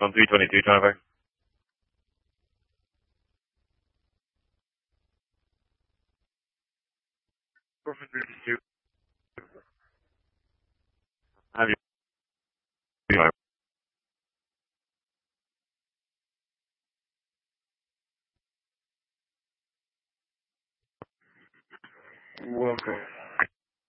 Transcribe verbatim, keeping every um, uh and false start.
On three twenty-two, Traffic. four fifty-two. Have you? Welcome.